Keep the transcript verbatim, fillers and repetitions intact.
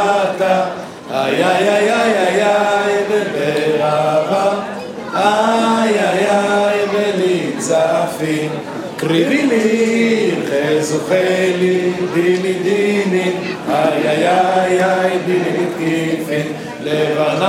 איי איי איי איי איי בברבה איי איי איי בליצפים קריבי לי חזוכלי דיני דיני איי איי איי איי דיני כיפין לבנה